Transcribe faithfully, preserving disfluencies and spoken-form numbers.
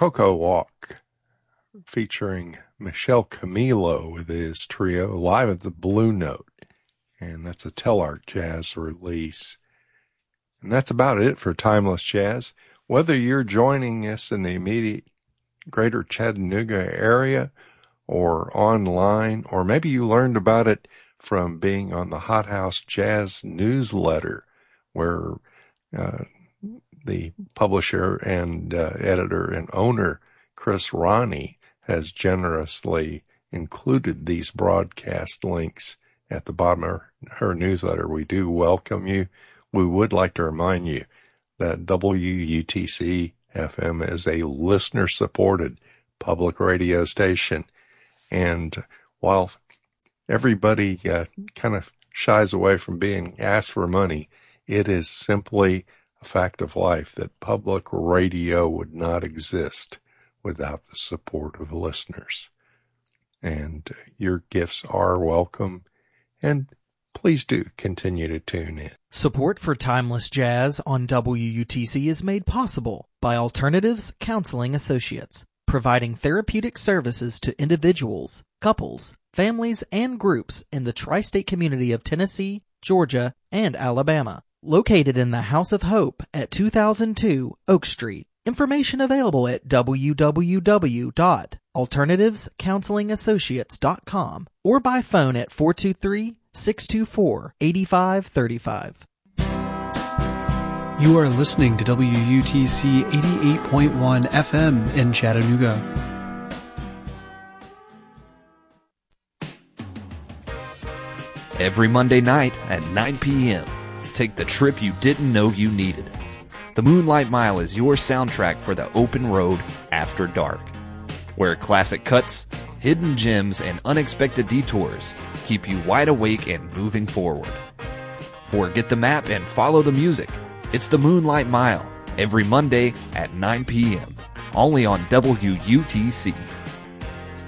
Coco Walk, featuring Michel Camilo with his trio live at the Blue Note. And that's a Telart Jazz release. And that's about it for Timeless Jazz. Whether you're joining us in the immediate greater Chattanooga area or online, or maybe you learned about it from being on the Hot House Jazz newsletter, where uh, the publisher and uh, editor and owner, Chris Ronnie, has generously included these broadcast links at the bottom of her newsletter. We do welcome you. We would like to remind you that W U T C F M is a listener-supported public radio station. And while everybody uh, kind of shies away from being asked for money, it is simply a fact of life that public radio would not exist without the support of listeners. And your gifts are welcome, and please do continue to tune in. Support for Timeless Jazz on W U T C is made possible by Alternatives Counseling Associates, providing therapeutic services to individuals, couples, families, and groups in the tri-state community of Tennessee, Georgia, and Alabama. Located in the House of Hope at two thousand two Oak Street. Information available at w w w dot alternatives counseling associates dot com or by phone at four two three, six two four, eight five three five. You are listening to W U T C eighty-eight point one F M in Chattanooga. Every Monday night at nine p.m., take the trip you didn't know you needed. The Moonlight Mile is your soundtrack for the open road after dark, where classic cuts, hidden gems, and unexpected detours keep you wide awake and moving forward. Forget the map and follow the music. It's the Moonlight Mile, every Monday at nine p.m., only on W U T C.